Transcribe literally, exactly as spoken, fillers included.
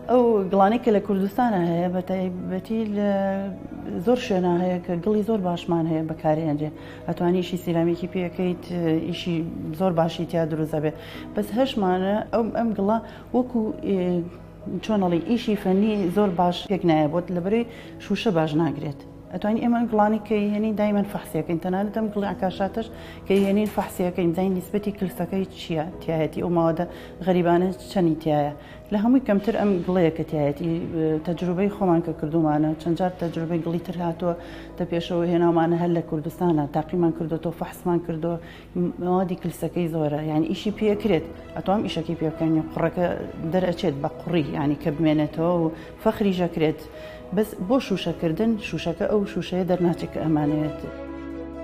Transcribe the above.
ئەو گڵانەی کە لە کوردستانە هەیە بە تایبەتی لە زۆر شوێنە هەیە کە گڵی زۆر باشمان هەیە بەکارهێنرێ، ئەتوانی ئیشی سیرامێکی پێەکەیت، ئیشی زۆر باشی تیا دروست دەبێت. بەس هەشمانە ئەو ئەم گڵە وەکو چۆنەڵی ئیشی فەنی زۆر باش پێک نایە بۆت لەبەرەوەی شوشە باش ناگرێت. ئەتوانی ئێمە گڵانی کە هێنی دایمەن فەحسیەکەین، تەنانەت ئەم گڵی عکاشاتش کە هێنین فەحسیەکەین، زین نیسبەتی کلسەکەی چییە تایەتی ئەو ماوەدە غەریبانە چەندی تایە. لە هەمووی کەمتر ئەم گڵەیە کە تایەتی تەجروبەی خۆمان کە کردومانە، چەند جار تەجروبەی گڵی تر هاتووە دە پێشەوە هێناومانە هەر لە کوردستانە تاقیمان کردوەوە، فەحسمان کردو، ماوەدی کلسەکەی زۆرە، یعنی ئیشی پێکرێت، ئەتوام ئیشەکەی پێ بکەین، قوڕەکە دەرئەچێت بە قوڕی، یعنی کە بمێنێتەوە و فەخریژەکرێت. بەس بۆ شوشەکردن شوشەکە ئەو شوشەیە دەرناچێت کە ئەمانەوێت.